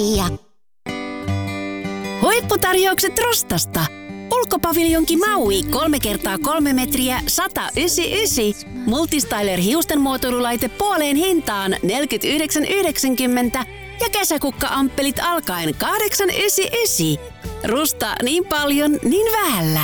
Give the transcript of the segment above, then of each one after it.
Huipputarjoukset Rostasta. Ulkopaviljonki Maui 3x3 metriä 199. Multistyler hiustenmuotoilulaite puoleen hintaan 49,90 ja kesäkukka-amppelit alkaen 8,99. Rusta niin paljon, niin vähällä.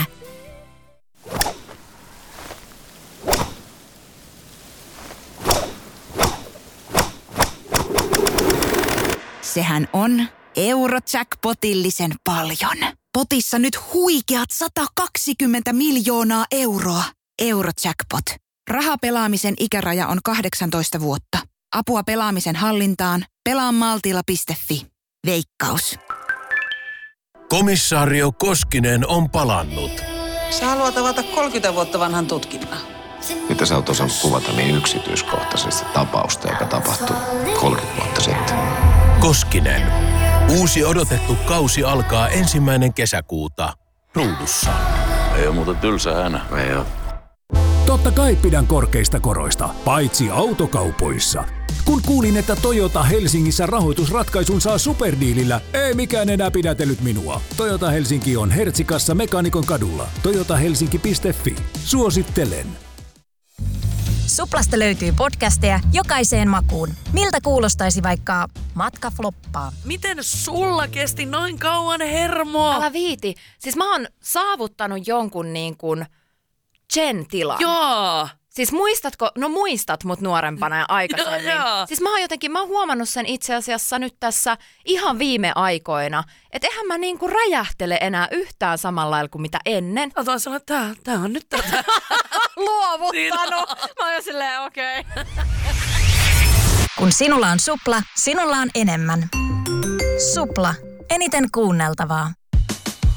Sehän on Eurojackpotillisen paljon. Potissa nyt huikeat 120 miljoonaa euroa. Eurojackpot. Rahapelaamisen ikäraja on 18 vuotta. Apua pelaamisen hallintaan. Pelaa maltilla.fi. Veikkaus. Komissaario Koskinen on palannut. Sä haluat avata 30 vuotta vanhan tutkinnan. Mitä sä oot osannut kuvata niin yksityiskohtaisesti tapausta, joka tapahtui 30 vuotta sitten? Koskinen. Uusi odotettu kausi alkaa 1. kesäkuuta. Ruudussa. Ei oo muuta tylsä hänä. Ei oo. Totta kai pidän korkeista koroista, paitsi autokaupoissa. Kun kuulin, että Toyota Helsingissä rahoitusratkaisun saa superdiilillä, ei mikään enää pidätellyt minua. Toyota Helsinki on Hertsikassa Mekaanikon kadulla. toyotahelsinki.fi. Suosittelen. Suplasta löytyy podcasteja jokaiseen makuun. Miltä kuulostaisi vaikka matka floppaa? Miten sulla kesti noin kauan hermo? Älä viiti. Siis mä oon saavuttanut jonkun niin kuin Chen-tilan. Joo. Siis muistatko, no muistat mut nuorempana ja aikaisemmin. Joo. Siis mä oon huomannut sen itse asiassa nyt tässä ihan viime aikoina. Että eihän mä niinku räjähtele enää yhtään samalla lailla kuin mitä ennen. Mä taas sanoa, että tää on nyt tätä. Luovuttanut. Mä oon silleen okei. Kun sinulla on Supla, sinulla on enemmän. Supla. Eniten kuunneltavaa.